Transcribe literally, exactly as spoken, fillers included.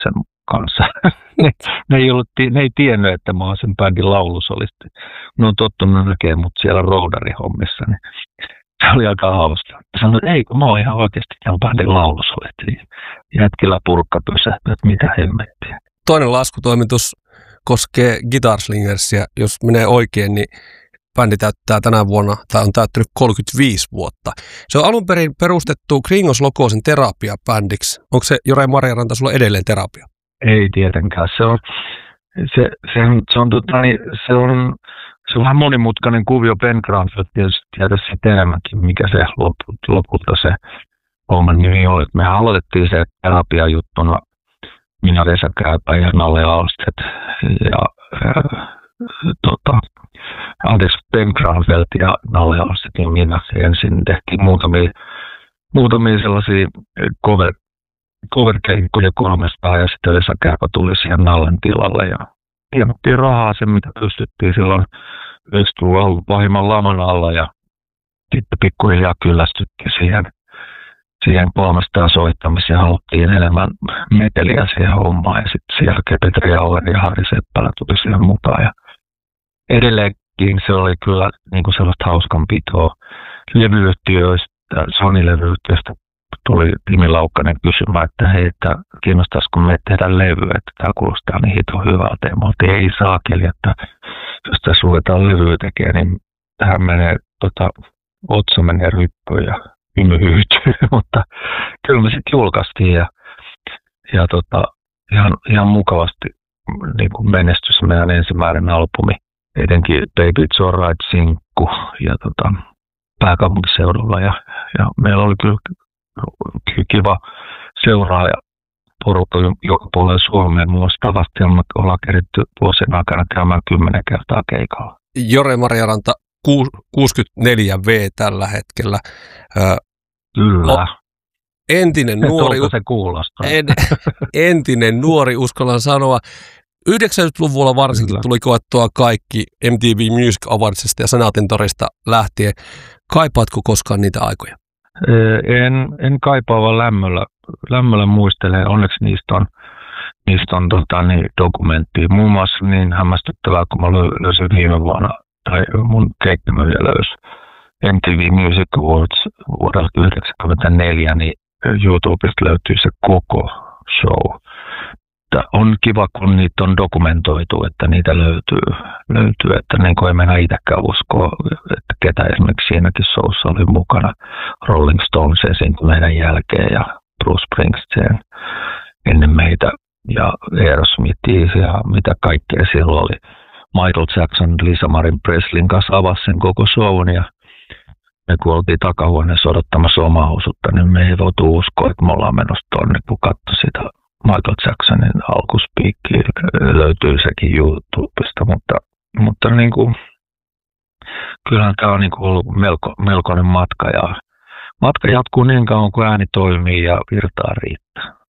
sen kanssa. ne, ne, ei ollut, ne ei tiennyt, että mä oon sen bändin laulusolisti. Ne on tottunut näkemään mut siellä roudarihommissa, niin se oli aika hauska. Sanoin, että ei, kun mä oon ihan oikeasti tämän bändin laulusolisti. Jätkillä purkka pysähtyy, että mitä hemmettiä. Toinen laskutoimitus koskee Guitar Slingersia. Jos menee oikein, niin bändi täyttää tänä vuonna, tai on täyttänyt kolmekymmentäviisi vuotta. Se on alun perin perustettu Kringos Lokosen terapiabändiksi. Onko se, Jore Marjaranta, sulla edelleen terapia? Ei tietenkään. Se on, se, se, se on, tota, niin, se on, se on vähän monimutkainen kuvio. Ben Granfield tietysti tietysti siitä enemmänkin, mikä se lopulta se homman nimi oli. Mehän aloitettiin se terapiajuttuna, minä, Vesa Kääpä ja Nalle Alstedt ja äh, tota, anteeksi, Ben Granfield ja Nalle Alstedt ja minä ensin tehtiin muutamia, muutamia sellaisia cover, cover-keikkoja kolmestaan ja sitten Vesa Kääpä tuli siihen Nallen tilalle ja tienattiin rahaa sen, mitä pystyttiin silloin yhdeksänkymmentäluvun pahimman laman alla ja sitten pikkuhiljaa kyllästyttiin siihen, siihen kolmestaan soittamiseen ja haluttiin enemmän meteliä siihen hommaan ja sitten sen jälkeen Petri Auer ja Harri Seppälä tuli siihen mukaan ja edelleenkin se oli kyllä niin kuin sellaista hauskanpitoa levyyhtiöistä, Sony-levyyhtiöistä tuli Timi Laukkanen kysymään, että hei, että kiinnostaisiko me tehdä levy, että tämä kuulostaa niin hito hyvältä. Ja mä oltiin, ei saakeli, että jos tässä ruvetaan levyä tekemään, niin tähän menee, tota, otsa menee ryppyyn ja hymy hyytyy, mutta kyllä me sitten julkaistiin ja, ja tota, ihan, ihan mukavasti niin kuin menestys meidän ensimmäinen albumi. Etenkin Baby It's Alright-sinkku ja tota, pääkaupunkiseudulla ja, ja meillä oli kyllä kiva seuraaja porukka joka puolella Suomeen. Mulla olisi tavasti, me ollaan keritty vuosien aikana käymään kymmenen kertaa keikalla. Jore Marjaranta, kuusikymmentäneljä vuotta tällä hetkellä. Kyllä. Entinen nuori, se kuulostaa. En, entinen nuori, uskallan sanoa. yhdeksänkymmentäluvulla varsinkin Kyllä. tuli koettua kaikki M T V Music Awardsista ja Senaatintorista lähtien. Kaipaatko koskaan niitä aikoja? En, en kaipaa, vaan lämmöllä, lämmöllä muistelen. Onneksi niistä on, niistä on tota, niin, dokumenttia. Muun muassa niin hämmästyttävää, kun mä löysin viime vuonna, tai mun keikkamöjä löysi M T V Music Awards vuodelta yhdeksänkymmentäneljä, niin YouTubesta löytyy se koko show. On kiva, kun niitä on dokumentoitu, että niitä löytyy, löytyy että niin kuin ei mennä itsekään uskoa, että ketä esimerkiksi siinäkin showssa oli mukana. Rolling Stones esiintyi meidän jälkeen ja Bruce Springsteen ennen meitä ja Aerosmith ja mitä kaikkea silloin oli. Michael Jackson, Lisa Marin Presleyn kanssa avasi sen koko shown ja me kun oltiin takahuoneessa odottamassa omaa osuutta, niin me ei voitu uskoa, että me ollaan menossa tonne, kun katsoi sitä Michael Jacksonin alkuspiikki, löytyy sekin YouTubesta, mutta, mutta niin kuin, kyllähän tämä on niin kuin ollut melko, melkoinen matka ja matka jatkuu niin kauan kuin ääni toimii ja virtaa riittää.